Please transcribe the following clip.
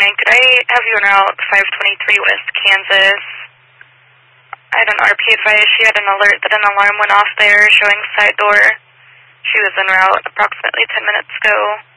morning. Could I have you en route 523 West Kansas? I had an RP advice. She had an alert that an alarm went off there showing side door. She was en route approximately 10 minutes ago.